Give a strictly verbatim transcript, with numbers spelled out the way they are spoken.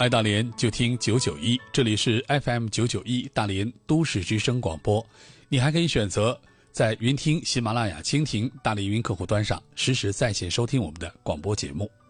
爱大连就听九九一，这里是 F M 九九一大连都市之声广播。你还可以选择在云听、喜马拉雅、蜻蜓、大连云客户端上实时在线收听我们的广播节目。